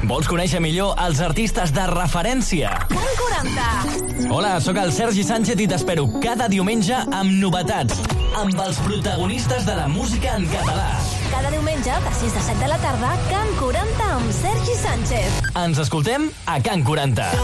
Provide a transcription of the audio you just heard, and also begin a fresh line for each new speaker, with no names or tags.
Vols conèixer millor els artistes de referència?
Can 40.
Hola, sóc el Sergi Sánchez i t'espero cada diumenge amb novetats, amb els protagonistes de la música en català.
Cada diumenge, de 6 a 7 de la tarda, Can 40 amb Sergi Sánchez.
Ens escoltem a Can 40.